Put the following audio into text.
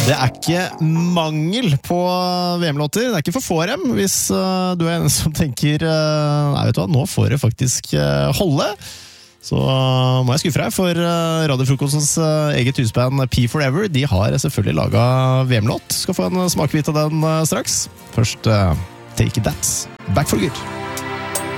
Det ikke mangel på VM-låter. Det ikke for få dem, hvis du en som tenker nei, vet du hva, nå får det faktisk holde. Så må jeg skuffe deg, for Radiofrokostens eget husband P4Ever, de har selvfølgelig laget VM-låt. Skal få en smakebit av den straks. Først Take That, Back for Good.